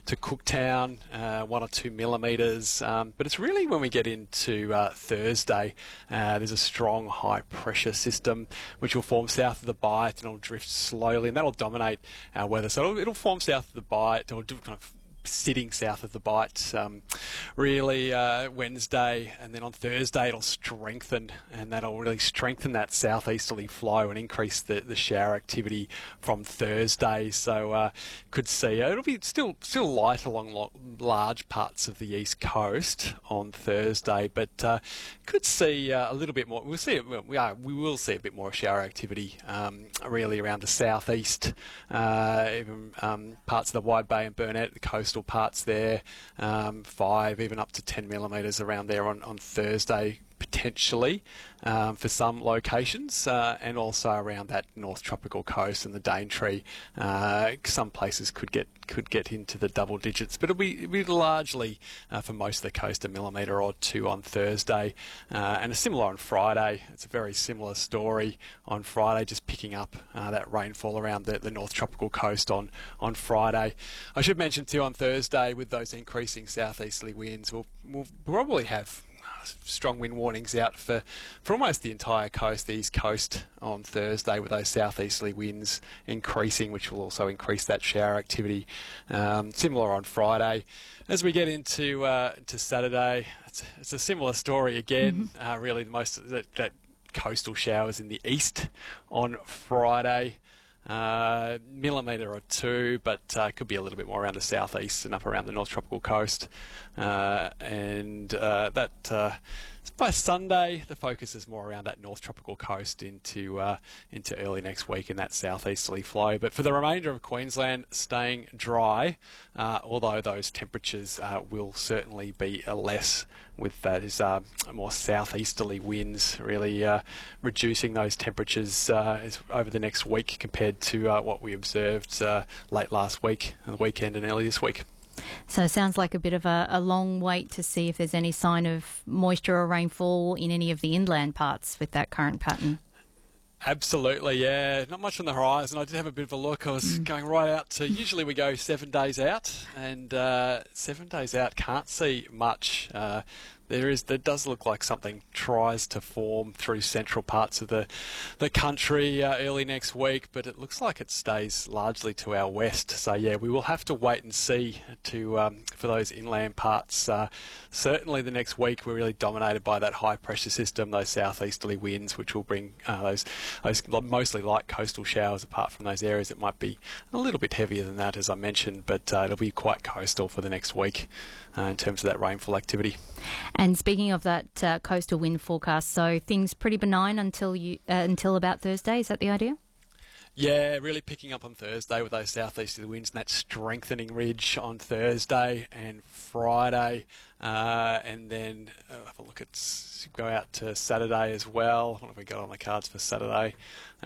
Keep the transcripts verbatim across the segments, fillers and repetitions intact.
to Cooktown, uh, one or two millimetres. Um, but it's really when we get into uh, Thursday, uh, there's a strong high pressure system which will form south of the Bight and it'll drift slowly, and that'll dominate our weather. So it'll, it'll form south of the Bight, or kind of sitting south of the Bight, um, really uh, Wednesday, and then on Thursday it'll strengthen, and that'll really strengthen that southeasterly flow and increase the, the shower activity from Thursday. So uh, could see uh, it'll be still still light along lo- large parts of the east coast on Thursday, but uh, could see uh, a little bit more. We'll see it, we are we will see a bit more shower activity um, really around the southeast, uh, even um, parts of the Wide Bay and Burnett, the coast parts there, um, five, even up to ten millimetres around there on, on Thursday, potentially, um, for some locations, uh, and also around that North Tropical Coast and the Daintree. Uh, some places could get could get into the double digits, but it'll be, it'll be largely, uh, for most of the coast, a millimetre or two on Thursday, uh, and a similar on Friday. It's a very similar story on Friday, just picking up uh, that rainfall around the, the North Tropical Coast on, on Friday. I should mention too, on Thursday, with those increasing southeasterly winds, we'll, we'll probably have strong wind warnings out for, for almost the entire coast, the east coast, on Thursday, with those southeasterly winds increasing, which will also increase that shower activity. Um, similar on Friday. As we get into uh, to Saturday, it's, it's a similar story again. Mm-hmm. Uh, really, most of that, that coastal showers in the east on Friday. Uh, millimetre or two, but uh, could be a little bit more around the southeast and up around the North Tropical Coast. Uh, and uh, that uh, by Sunday, the focus is more around that North Tropical Coast into uh, into early next week in that southeasterly flow. But for the remainder of Queensland, staying dry, uh, although those temperatures uh, will certainly be uh, less, with those uh, more southeasterly winds really uh, reducing those temperatures uh, over the next week compared to uh, what we observed uh, late last week, the weekend and early this week. So it sounds like a bit of a, a long wait to see if there's any sign of moisture or rainfall in any of the inland parts with that current pattern. Absolutely, yeah. Not much on the horizon. I did have a bit of a look. I was mm. going right out to, usually we go seven days out, and uh, seven days out can't see much. Uh, There is, there does look like something tries to form through central parts of the the country uh, early next week, but it looks like it stays largely to our west. So yeah, we will have to wait and see to um, for those inland parts. Uh, certainly, the next week we're really dominated by that high pressure system, those southeasterly winds, which will bring uh, those those mostly light coastal showers. Apart from those areas, it might be a little bit heavier than that, as I mentioned, but uh, it'll be quite coastal for the next week uh, in terms of that rainfall activity. And speaking of that uh, coastal wind forecast, so things pretty benign until you uh, until about Thursday. Is that the idea? Yeah, really picking up on Thursday with those southeasterly winds and that strengthening ridge on Thursday and Friday, uh, and then uh, have a look at go out to Saturday as well. What have we got on the cards for Saturday?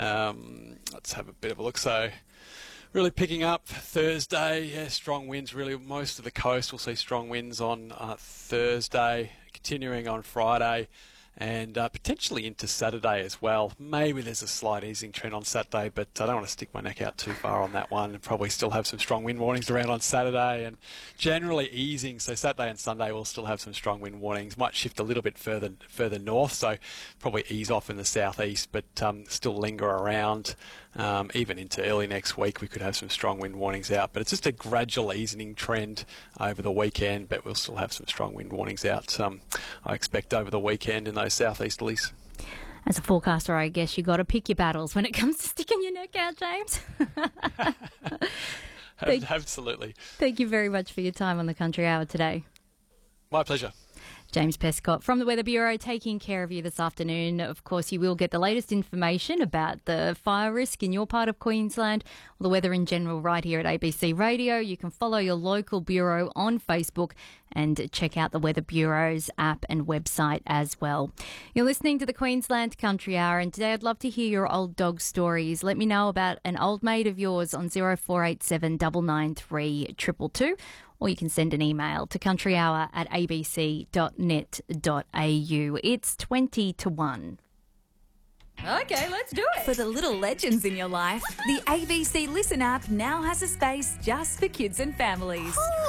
Um, let's have a bit of a look. So. Really picking up Thursday, yeah, strong winds. Really, most of the coast will see strong winds on uh, Thursday, continuing on Friday, and uh, potentially into Saturday as well. Maybe there's a slight easing trend on Saturday, but I don't want to stick my neck out too far on that one, and probably still have some strong wind warnings around on Saturday, and generally easing. So Saturday and Sunday will still have some strong wind warnings. Might shift a little bit further further north, so probably ease off in the southeast, but um, still linger around. Um, even into early next week, we could have some strong wind warnings out, but it's just a gradual easing trend over the weekend, but we'll still have some strong wind warnings out, um, I expect, over the weekend in those southeasterlies. As a forecaster, I guess you got to pick your battles when it comes to sticking your neck out, James. thank, Absolutely. Thank you very much for your time on the Country Hour today. My pleasure. James Pescott from the Weather Bureau taking care of you this afternoon. Of course, you will get the latest information about the fire risk in your part of Queensland, or the weather in general right here at A B C Radio. You can follow your local bureau on Facebook and check out the Weather Bureau's app and website as well. You're listening to the Queensland Country Hour, and today I'd love to hear your old dog stories. Let me know about an old mate of yours on zero four eight seven nine nine three two two two. Or you can send an email to countryhour at a b c dot net dot a u. It's twenty to one. Okay, let's do it. For the little legends in your life, the A B C Listen app now has a space just for kids and families.